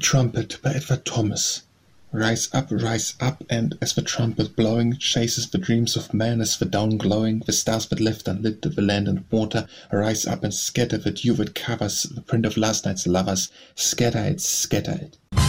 Trumpet by Edward Thomas. Rise up, and as the trumpet blowing chases the dreams of men as the dawn glowing, the stars that left unlit the land and water, rise up and scatter the dew that covers the print of last night's lovers. Scatter it, scatter it.